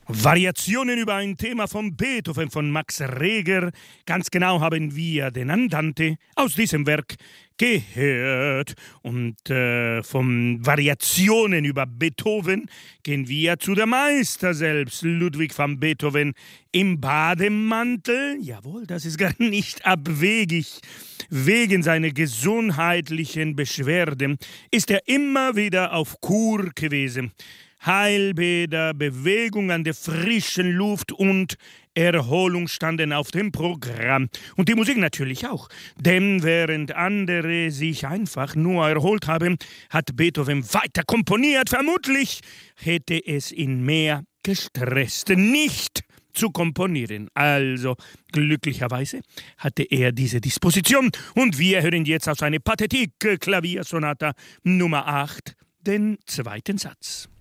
Variationen über ein Thema von Beethoven von Max Reger. Ganz genau haben wir den Andante aus diesem Werk gehört. Und von Variationen über Beethoven gehen wir zu der Meister selbst, Ludwig van Beethoven, im Bademantel. Jawohl, das ist gar nicht abwegig. Wegen seiner gesundheitlichen Beschwerden ist er immer wieder auf Kur gewesen. Heilbäder, Bewegung an der frischen Luft und Erholung standen auf dem Programm. Und die Musik natürlich auch. Denn während andere sich einfach nur erholt haben, hat Beethoven weiter komponiert. Vermutlich hätte es ihn mehr gestresst, nicht zu komponieren. Also glücklicherweise hatte er diese Disposition. Und wir hören jetzt aus einer Pathetik-Klaviersonata Nummer 8 den zweiten Satz.